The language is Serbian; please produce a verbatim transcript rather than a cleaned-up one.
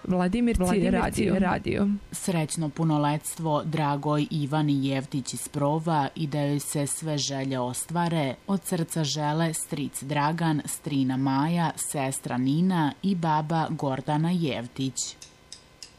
Vladimirci, Vladimirci radio. radio. Srećno punoletstvo Dragoj Ivani Jevtić iz Prova i da joj se sve želje ostvare, od srca žele stric Dragan, strina Maja, sestra Nina i baba Gordana Jevtić.